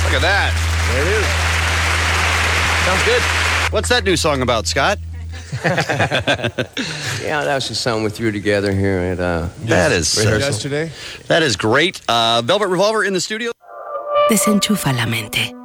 Look at that. There it is. Sounds good. What's that new song about, Scott? Yeah, that was just something we threw together here at That is Yesterday. That is great. Velvet Revolver in the studio. Desenchufa la mente.